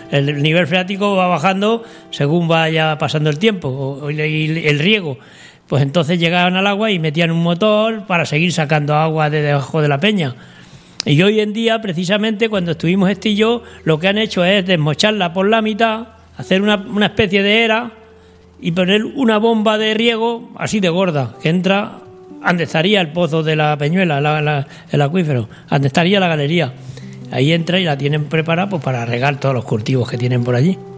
el nivel freático va bajando según vaya pasando el tiempo y el riego. Pues entonces llegaban al agua y metían un motor para seguir sacando agua de debajo de la peña. Y hoy en día, precisamente, cuando estuvimos y yo, lo que han hecho es desmocharla por la mitad, hacer una especie de era y poner una bomba de riego así de gorda, que entra donde estaría el pozo de la Peñuela, el acuífero, donde estaría la galería. Ahí entra y la tienen preparada pues, para regar todos los cultivos que tienen por allí.